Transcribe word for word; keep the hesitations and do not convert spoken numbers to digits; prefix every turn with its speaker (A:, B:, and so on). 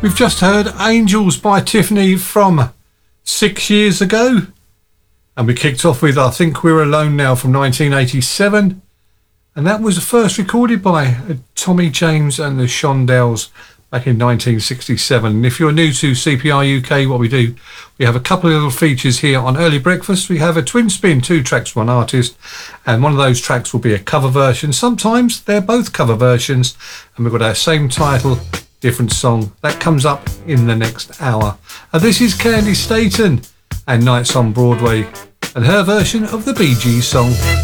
A: We've just heard Angels by Tiffany from six years ago. And we kicked off with I Think We're Alone Now from nineteen eighty-seven. And that was first recorded by Tommy James and the Shondells back in nineteen sixty-seven. And if you're new to C P R U K, what we do, we have a couple of little features here on Early Breakfast. We have a twin spin, two tracks, one artist. And one of those tracks will be a cover version. Sometimes they're both cover versions. And we've got our same title, different song. That comes up in the next hour. And this is Candy Staton and Nights on Broadway and her version of the Bee Gees song.